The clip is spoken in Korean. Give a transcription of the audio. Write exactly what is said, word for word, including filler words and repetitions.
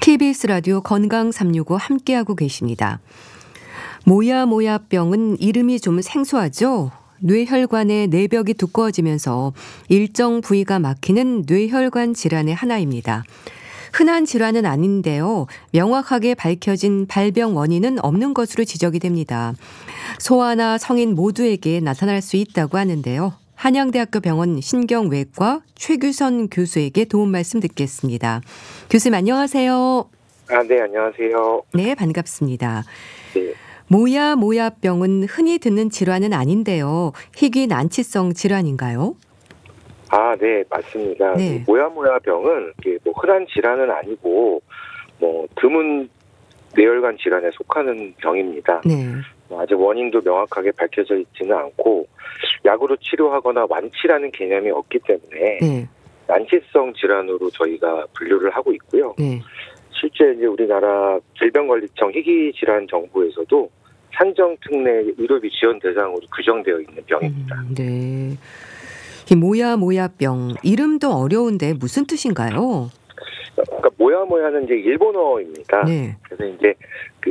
케이비에스 라디오 건강 삼육오 함께하고 계십니다. 모야모야병은 이름이 좀 생소하죠? 뇌혈관의 내벽이 두꺼워지면서 일정 부위가 막히는 뇌혈관 질환의 하나입니다. 흔한 질환은 아닌데요. 명확하게 밝혀진 발병 원인은 없는 것으로 지적이 됩니다. 소아나 성인 모두에게 나타날 수 있다고 하는데요. 한양대학교 병원 신경외과 최규선 교수에게 도움 말씀 듣겠습니다. 교수님 안녕하세요. 아, 네, 안녕하세요. 네, 반갑습니다. 네. 모야모야병은 흔히 듣는 질환은 아닌데요. 희귀 난치성 질환인가요? 아, 네, 맞습니다. 네. 모야모야병은 이게 뭐 흔한 질환은 아니고 뭐 드문 뇌혈관 질환에 속하는 병입니다. 네. 아직 원인도 명확하게 밝혀져 있지는 않고 약으로 치료하거나 완치라는 개념이 없기 때문에 네. 난치성 질환으로 저희가 분류를 하고 있고요. 네. 실제 이제 우리나라 질병관리청 희귀질환 정보에서도 산정 특례 의료비 지원 대상으로 규정되어 있는 병입니다. 음, 네. 이 모야모야병 이름도 어려운데 무슨 뜻인가요? 그러니까 모야모야는 이제 일본어입니다. 네. 그래서 이제 그